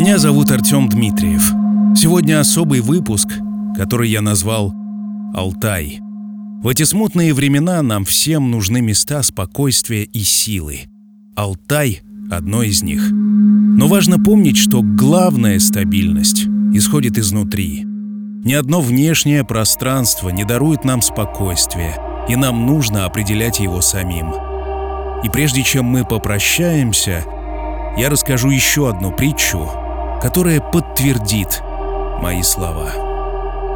Меня зовут Артем Дмитриев. Сегодня особый выпуск, который я назвал «Алтай». В эти смутные времена нам всем нужны места спокойствия и силы. Алтай — одно из них. Но важно помнить, что главная стабильность исходит изнутри. Ни одно внешнее пространство не дарует нам спокойствия, и нам нужно определять его самим. И прежде чем мы попрощаемся, я расскажу еще одну притчу, которая подтвердит мои слова.